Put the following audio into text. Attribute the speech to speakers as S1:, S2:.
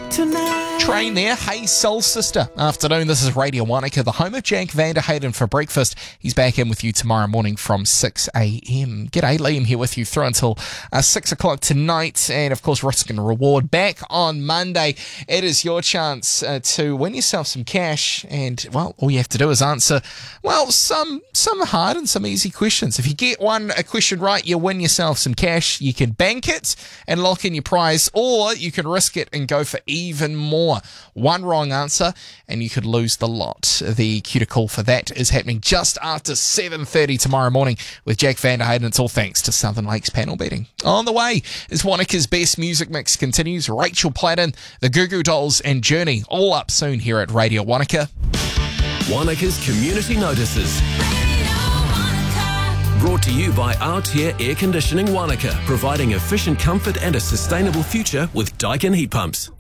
S1: Train there. Hey, Soul Sister. Afternoon, this is Radio Wanaka, the home of Jack Vander Hayden for breakfast. He's back in with you tomorrow morning from 6 a.m. G'day, Liam here with you through until 6 o'clock tonight. And, of course, Risk and Reward back on Monday. It is your chance to win yourself some cash. And, well, all you have to do is answer, well, some hard and some easy questions. If you get a question right, you win yourself some cash. You can bank it and lock in your prize, or you can risk it and go for even more. One wrong answer and you could lose the lot. The cue to call for that is happening just after 7:30 tomorrow morning with Jack Vander Hayden. It's all thanks to Southern Lakes panel beating. On the way is Wanaka's best music mix continues. Rachel Platten, the Goo Goo Dolls and Journey, all up soon here at Radio Wanaka.
S2: Wanaka's Community Notices. Brought to you by Artier Air Conditioning Wanaka, providing efficient comfort and a sustainable future with Daikin heat pumps.